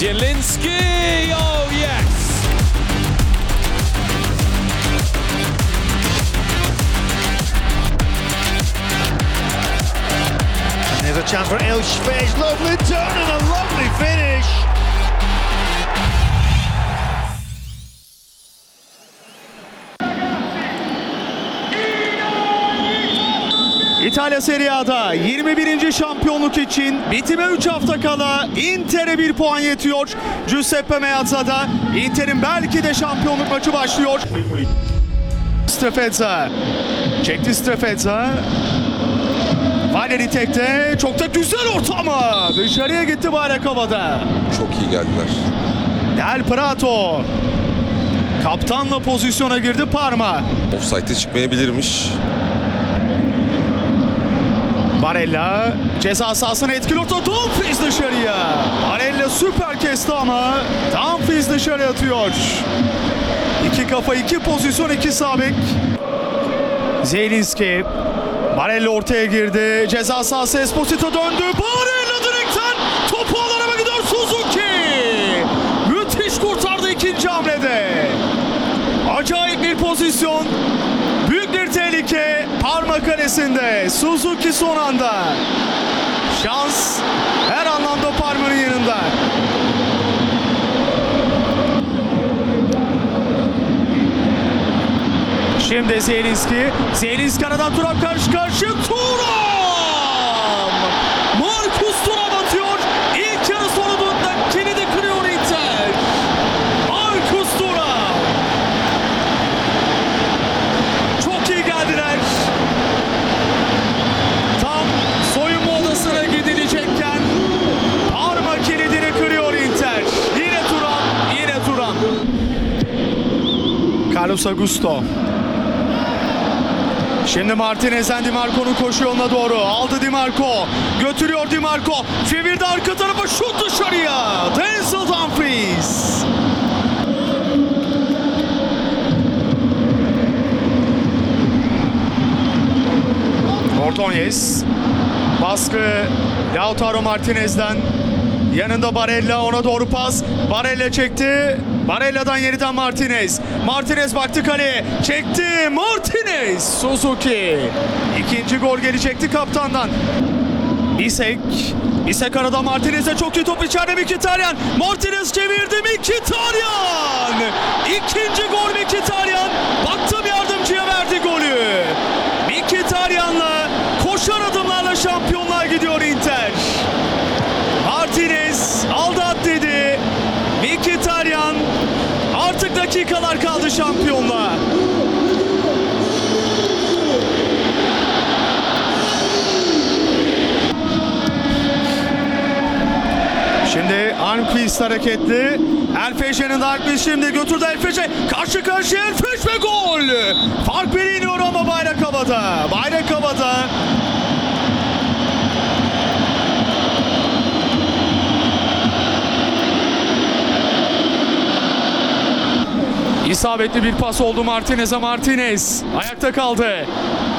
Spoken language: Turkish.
Zielinski, oh yes! There's a chance for Elshfej, lovely turn and a lovely finish. İtalya Serie A'da 21. şampiyonluk için bitime 3 hafta kala Inter'e 1 puan yetiyor. Giuseppe Meazza'da Inter'in belki de şampiyonluk maçı başlıyor. Strefezza çekti Strefezza. Valeri tekte, çok da güzel ortama. Dışarıya gitti Bayrak havada. Çok iyi geldiler. Del Prato. Kaptanla pozisyona girdi Parma. Offside'e çıkmayabilirmiş. Barella ceza sahasına etkili orta. Dumfries dışarıya. Barella süper kesti ama Dumfries dışarı atıyor. İki kafa, iki pozisyon, iki sağ bek. Zielinski. Barella ortaya girdi. Ceza sahası Esposito döndü. Barella direkten topu alana gidiyor Suzuki. Müthiş kurtardı ikinci hamlede. Acayip bir pozisyon. Büyük bir tehlike Parma kalesinde. Suzuki son anda. Şans her anlamda Parma'nın yanında. Şimdi Zielinski. Zielinski aradan Thuram karşı karşıya. Thuram! Marcus Thuram atıyor. İlk yarı sonunda kilidi kırıyor Inter. Marcus Thuram. Çok iyi geldiler. Tam soyunma odasına gidilecekken Parma kilidini kırıyor Inter. Yine Thuram, yine Thuram. Carlos Augusto. Şimdi Martinez'den Di Marco'nun koşu yoluna doğru. Aldı Di Marco. Götürüyor Di Marco. Çevirdi arka tarafa. Şut dışarıya. Denzel Dumfries. Ordóñez. Baskı Lautaro Martinez'den. Yanında Barella, ona doğru pas. Barella çekti. Barella'dan yeniden Martinez. Martinez baktı kaleye. Çekti. Martinez. Suzuki. İkinci gol gelecekti kaptandan. Bisek. Bisek arada Martinez'e çok iyi top içeride Mkhitaryan. Martinez çevirdi Mkhitaryan. İkinci gol Mkhitaryan. Baktım yardımcıya verdi golü. Mkhitaryan'la koşar adımlarla şampiyonluğa gidiyor Inter. Martinez aldı at dedi. Mkhitaryan artık dakikalar kaldı şampiyonluğa. Şimdi Almqvist hareketli. Elfeşe'nin Almqvist şimdi götürdü Elfeşe. Karşı karşıya Elfeş ve gol. Fark biri iniyor ama bayrak havada. Bayrak havada. İsabetli bir pas oldu Martinez'e. Martinez ayakta kaldı.